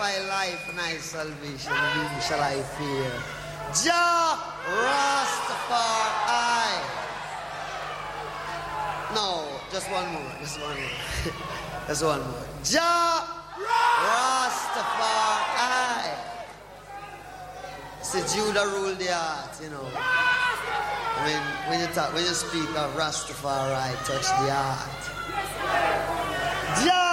my life, my salvation, whom shall I fear? Jah Rastafari. No, just one more. Just one more. Jah Rastafari. See, Judah ruled the heart, you know. When you speak of Rastafari, touch the heart. Jah